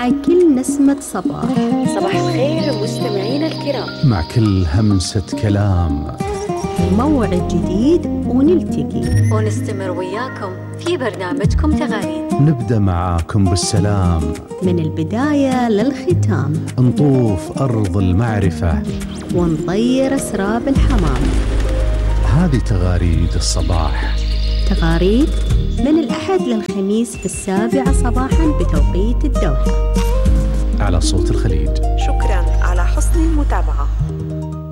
مع كل نسمة صباح. صباح الخير مستمعينا الكرام، مع كل همسة كلام، موعد جديد ونلتقي ونستمر وياكم في برنامجكم تغاريد. نبدأ معاكم بالسلام، من البداية للختام، نطوف أرض المعرفة ونطير أسراب الحمام. هذه تغاريد الصباح، تغاريد من الأحد للخميس في 7 صباحا بتوقيت الدوحة، على صوت الخليج. شكرا على حسن المتابعة.